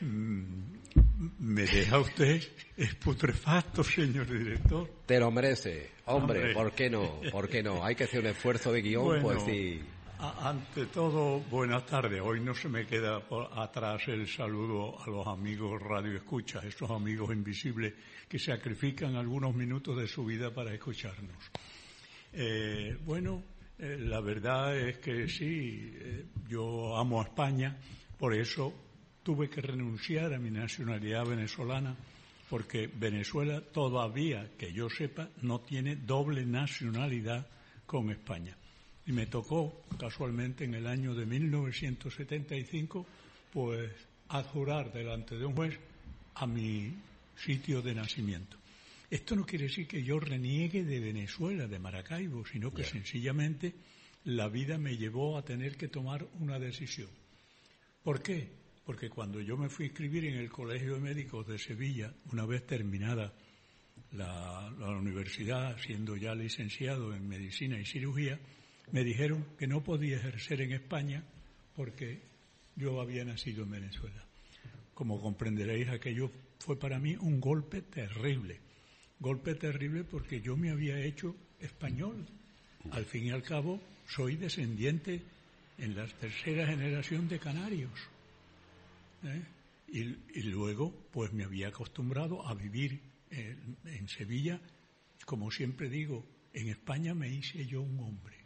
Me deja usted putrefacto, señor director. Te lo merece. Hombre, ¿por qué no? ¿Por qué no? Hay que hacer un esfuerzo de guión, Bueno, pues sí. Ante todo, buenas tardes. Hoy no se me queda atrás el saludo a los amigos radioescuchas, esos amigos invisibles que sacrifican algunos minutos de su vida para escucharnos. La verdad es que sí, yo amo a España, por eso tuve que renunciar a mi nacionalidad venezolana, porque Venezuela todavía, que yo sepa, no tiene doble nacionalidad con España. Y me tocó, casualmente, en el año de 1975, pues, adjurar delante de un juez a mi sitio de nacimiento. Esto no quiere decir que yo reniegue de Venezuela, de Maracaibo, sino que sencillamente la vida me llevó a tener que tomar una decisión. ¿Por qué? Porque cuando yo me fui a inscribir en el Colegio de Médicos de Sevilla, una vez terminada la universidad, siendo ya licenciado en Medicina y Cirugía, me dijeron que no podía ejercer en España porque yo había nacido en Venezuela. Como comprenderéis, aquello fue para mí un golpe terrible. Golpe terrible porque yo me había hecho español. Al fin y al cabo, soy descendiente en la tercera generación de canarios. Y luego, pues me había acostumbrado a vivir en Sevilla. Como siempre digo, en España me hice yo un hombre.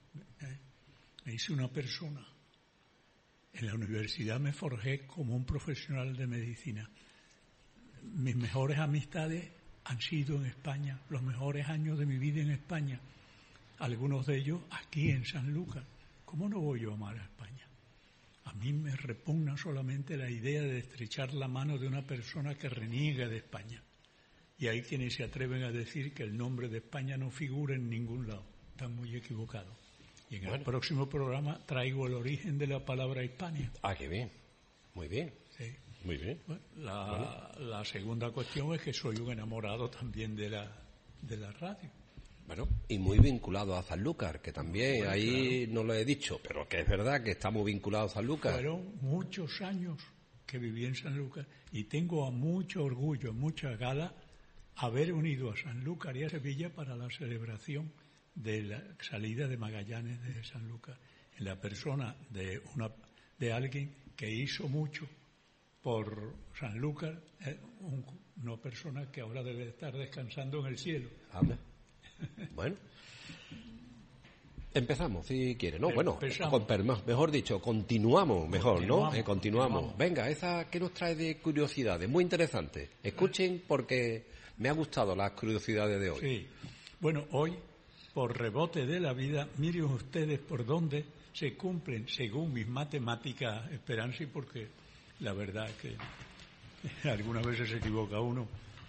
Me hice una persona. En la universidad me forjé como un profesional de medicina. Mis mejores amistades han sido en España, los mejores años de mi vida en España. Algunos de ellos aquí en Sanlúcar. ¿Cómo no voy yo a amar a España? A mí me repugna solamente la idea de estrechar la mano de una persona que reniega de España. Y hay quienes se atreven a decir que el nombre de España no figura en ningún lado. Están muy equivocados. Y en el próximo programa traigo el origen de la palabra Hispania. Ah, qué bien. Muy bien. Sí. Muy bien. La segunda cuestión es que soy un enamorado también de la radio. Bueno, y muy vinculado a Sanlúcar, que también ahí claro. No lo he dicho, pero que es verdad que estamos vinculados a Sanlúcar. Fueron muchos años que viví en Sanlúcar y tengo a mucho orgullo, mucha gala haber unido a Sanlúcar y a Sevilla para la celebración de la salida de Magallanes de Sanlúcar, en la persona de alguien que hizo mucho por Sanlúcar, una persona que ahora debe estar descansando en el cielo. Habla. Bueno, empezamos si quiere, ¿no? Mejor dicho, continuamos mejor, ¿no? Continuamos. Venga, esa que nos trae de curiosidades, muy interesante. Escuchen porque me ha gustado las curiosidades de hoy. Sí, bueno, hoy, por rebote de la vida, miren ustedes por dónde se cumplen, según mis matemáticas, Esperanza, porque la verdad es que algunas veces se equivoca uno,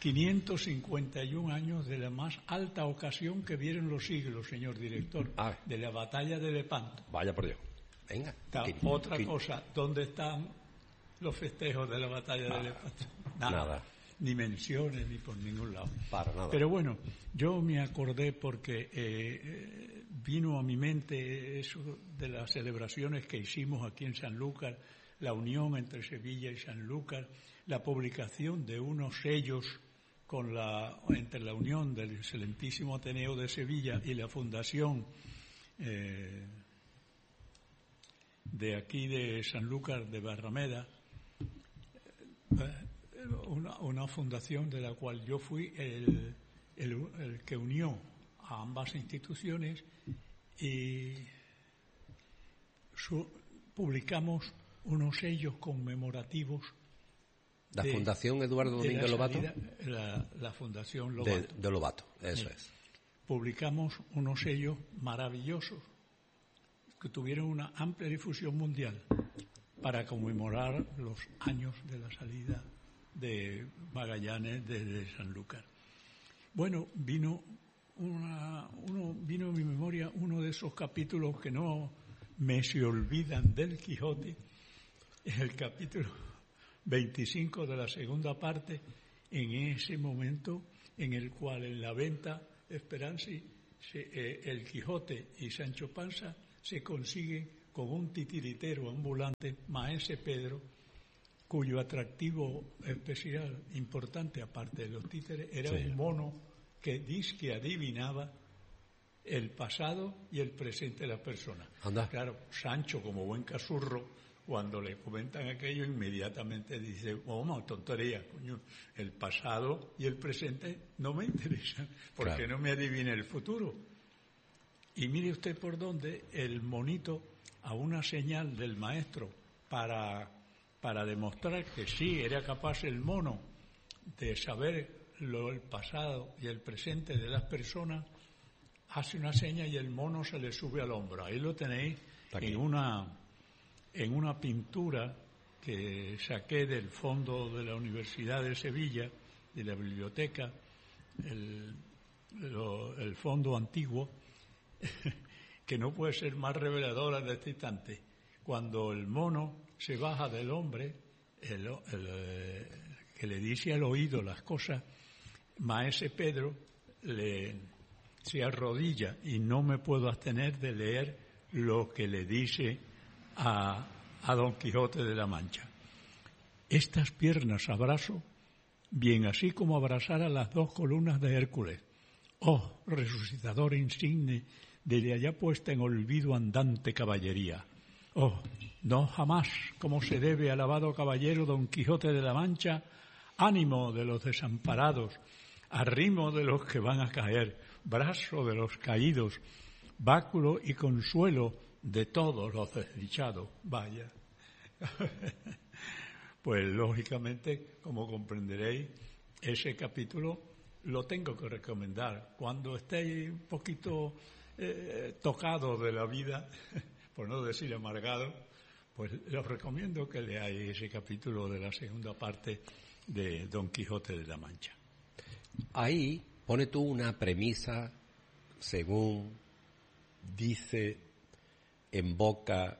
551 años de la más alta ocasión que vieron los siglos, señor director, de la batalla de Lepanto. Vaya por Dios. Venga. Otra cosa, ¿dónde están los festejos de la batalla de Lepanto? Nada. Ni menciones, ni por ningún lado. Para nada. Pero bueno, yo me acordé porque vino a mi mente eso de las celebraciones que hicimos aquí en Sanlúcar, la unión entre Sevilla y Sanlúcar, la publicación de unos sellos entre la unión del excelentísimo Ateneo de Sevilla y la fundación de aquí de Sanlúcar de Barrameda, una fundación de la cual yo fui el que unió a ambas instituciones y publicamos unos sellos conmemorativos. La Fundación Eduardo Domínguez Lobato. La Fundación Lobato. De Lobato, eso es. Publicamos unos sellos maravillosos que tuvieron una amplia difusión mundial para conmemorar los años de la salida de Magallanes desde Sanlúcar. Bueno, vino a mi memoria uno de esos capítulos que no me se olvidan del Quijote, es el capítulo 25 de la segunda parte, en ese momento en el cual en la venta Esperanza, el Quijote y Sancho Panza se consiguen con un titiritero ambulante, Maese Pedro, cuyo atractivo especial, importante, aparte de los títeres, era un mono que dizque adivinaba el pasado y el presente de la persona. Anda. Claro, Sancho, como buen casurro, cuando le comentan aquello, inmediatamente dice, tontería, coño, el pasado y el presente no me interesan, porque no me adivina el futuro. Y mire usted por dónde el monito, a una señal del maestro, para demostrar que sí, era capaz el mono de saber el pasado y el presente de las personas, hace una seña y el mono se le sube al hombro. Ahí lo tenéis en una pintura que saqué del fondo de la Universidad de Sevilla, de la biblioteca, el fondo antiguo, que no puede ser más reveladora de este instante. Cuando el mono se baja del hombre, que le dice al oído las cosas, Maese Pedro se arrodilla y no me puedo abstener de leer lo que le dice a Don Quijote de la Mancha. Estas piernas abrazo, bien así como abrazar a las 2 columnas de Hércules. Oh, resucitador insigne de allá puesta en olvido andante caballería. Oh, no jamás, como se debe, alabado caballero Don Quijote de la Mancha, ánimo de los desamparados, arrimo de los que van a caer, brazo de los caídos, báculo y consuelo de todos los desdichados. Vaya. Pues lógicamente, como comprenderéis, ese capítulo lo tengo que recomendar. Cuando estéis un poquito tocado de la vida, por no decir amargado, pues os recomiendo que leáis ese capítulo de la segunda parte de Don Quijote de la Mancha. Ahí pone tú una premisa, según dice en boca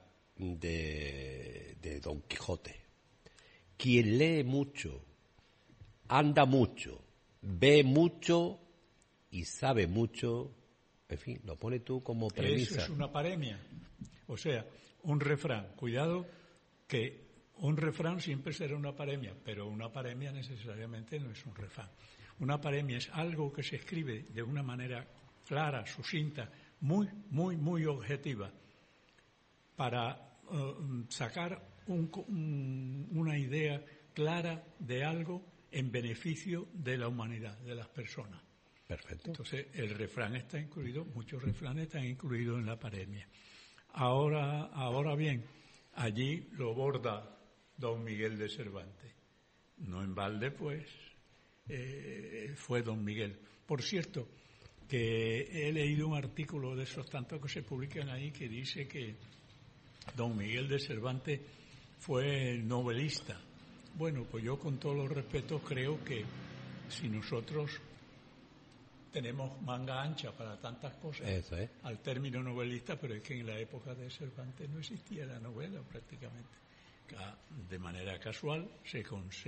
de Don Quijote. Quien lee mucho, anda mucho, ve mucho y sabe mucho, en fin, lo pone tú como premisa. Eso es una paremia, o sea, un refrán. Cuidado que un refrán siempre será una paremia, pero una paremia necesariamente no es un refrán. Una paremia es algo que se escribe de una manera clara, sucinta, muy, muy, muy objetiva, para sacar una idea clara de algo en beneficio de la humanidad, de las personas. Perfecto. Entonces, el refrán está incluido, muchos refranes están incluidos en la paremia. Ahora bien, allí lo borda Don Miguel de Cervantes. No en balde, pues, fue Don Miguel. Por cierto, que he leído un artículo de esos tantos que se publican ahí que dice que Don Miguel de Cervantes fue novelista. Bueno, pues yo con todos los respetos creo que si nosotros tenemos manga ancha para tantas cosas, eso es, al término novelista, pero es que en la época de Cervantes no existía la novela prácticamente. De manera casual se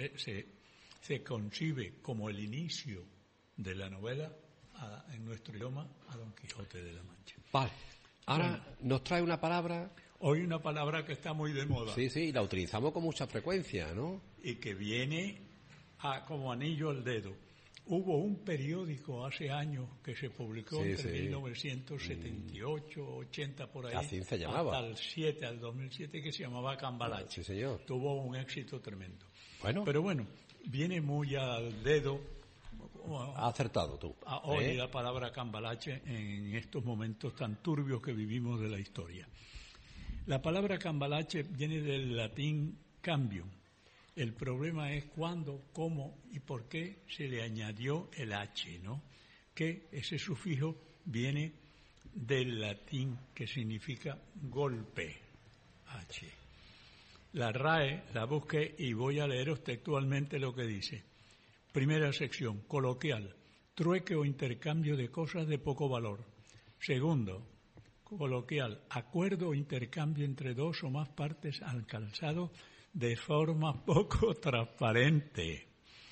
concibe como el inicio de la novela en nuestro idioma a Don Quijote de la Mancha. Vale. Ahora nos trae una palabra. Hoy una palabra que está muy de moda. Sí, sí, la utilizamos con mucha frecuencia, ¿no? Y que viene como anillo al dedo. Hubo un periódico hace años que se publicó entre 1978, 80 por ahí, así se llamaba, hasta el 2007, que se llamaba Cambalache. Sí, señor. Tuvo un éxito tremendo. Bueno. Pero bueno, viene muy al dedo. Has acertado tú. Hoy la palabra Cambalache en estos momentos tan turbios que vivimos de la historia. La palabra Cambalache viene del latín cambium. El problema es cuándo, cómo y por qué se le añadió el H, ¿no? Que ese sufijo viene del latín que significa golpe, H. La RAE la busqué y voy a leeros textualmente lo que dice. Primera sección, coloquial, trueque o intercambio de cosas de poco valor. Segundo, coloquial, acuerdo o intercambio entre dos o más partes alcanzado de forma poco transparente.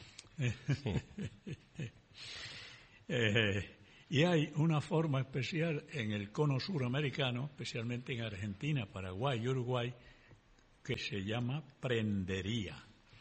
Y hay una forma especial en el cono suramericano, especialmente en Argentina, Paraguay y Uruguay, que se llama prendería.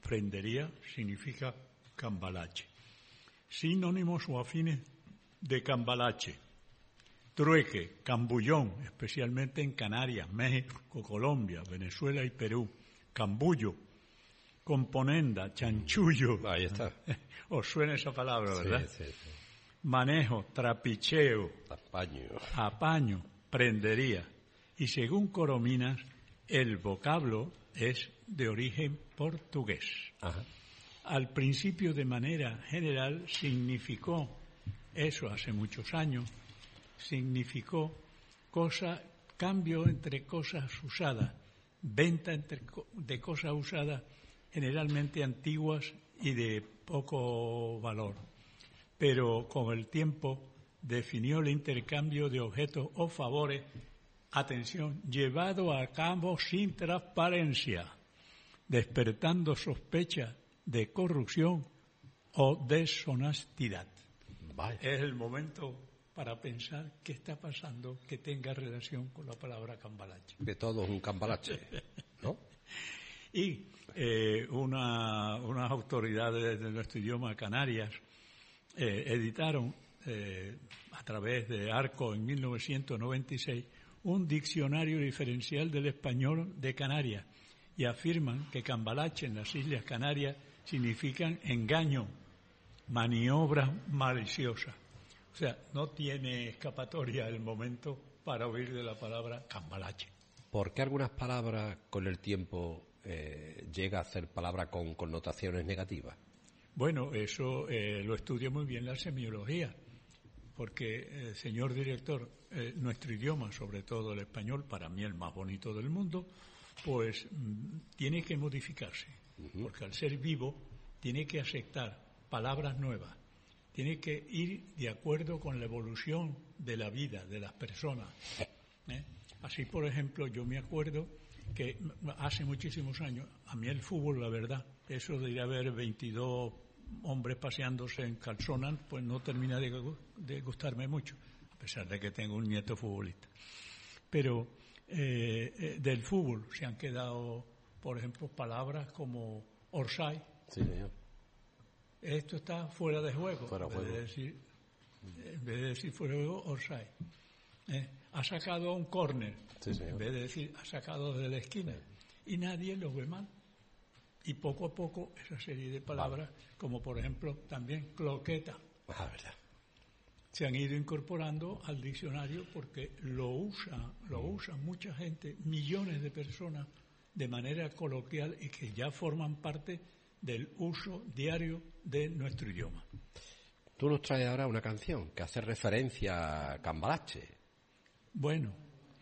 prendería significa cambalache. Sinónimos o afines de cambalache: trueque, cambullón, especialmente en Canarias, México, Colombia, Venezuela y Perú. Cambullo, componenda, chanchullo. Ahí está. Os suena esa palabra, ¿verdad? Sí. Manejo, trapicheo, apaño, prendería. Y según Corominas, el vocablo es de origen portugués. Ajá. Al principio, de manera general, significó, eso hace muchos años, significó cambio entre cosas usadas, venta de cosas usadas generalmente antiguas y de poco valor. Pero con el tiempo definió el intercambio de objetos o favores, atención, llevado a cabo sin transparencia, despertando sospechas de corrupción o deshonestidad. Vaya. Es el momento para pensar qué está pasando que tenga relación con la palabra cambalache. De todo es un cambalache, ¿no? Y unas autoridades de nuestro idioma, Canarias, editaron a través de Arco en 1996 un diccionario diferencial del español de Canarias y afirman que cambalache en las Islas Canarias significan engaño, maniobras maliciosas. O sea, no tiene escapatoria el momento para oír de la palabra cambalache. ¿Por qué algunas palabras con el tiempo llega a ser palabras con connotaciones negativas? Bueno, eso lo estudia muy bien la semiología, porque, señor director, nuestro idioma, sobre todo el español, para mí el más bonito del mundo, pues tiene que modificarse, porque al ser vivo tiene que aceptar palabras nuevas, tiene que ir de acuerdo con la evolución de la vida de las personas. Así, por ejemplo, yo me acuerdo que hace muchísimos años, a mí el fútbol, la verdad, eso de ir a ver 22 hombres paseándose en calzonas, pues no termina de gustarme mucho, a pesar de que tengo un nieto futbolista. Pero del fútbol se han quedado, por ejemplo, palabras como offside. Sí, señor. Esto está fuera de juego. Fuera de juego. En vez de decir fuera de juego, offside. Ha sacado un córner, sí, en vez de decir ha sacado desde la esquina, y nadie lo ve mal. Y poco a poco esa serie de palabras, como por ejemplo también cloqueta, verdad, se han ido incorporando al diccionario porque lo usa mucha gente, millones de personas, de manera coloquial y que ya forman parte del uso diario de nuestro idioma. Tú nos traes ahora una canción que hace referencia a cambalache. Bueno,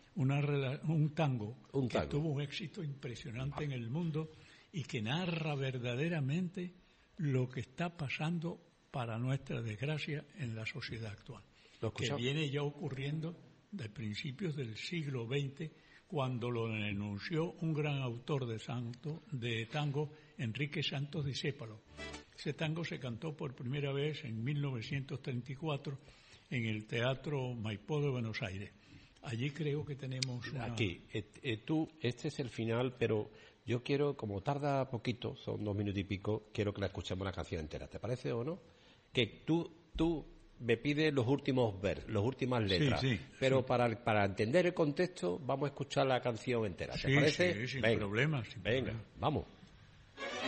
un tango que tuvo un éxito impresionante en el mundo y que narra verdaderamente lo que está pasando, para nuestra desgracia, en la sociedad actual, que viene ya ocurriendo de principios del siglo XX, cuando lo denunció un gran autor de tango, Enrique Santos Discépolo. Ese tango se cantó por primera vez en 1934 en el Teatro Maipó de Buenos Aires. Allí creo que tenemos Aquí, este es el final, pero yo quiero, como tarda poquito, son 2 minutos y pico, quiero que la escuchemos la canción entera. ¿Te parece o no? Que tú me pides los últimos las últimas letras, sí, pero para entender el contexto vamos a escuchar la canción entera. ¿Te parece? Sí, sin problema. Venga, vamos.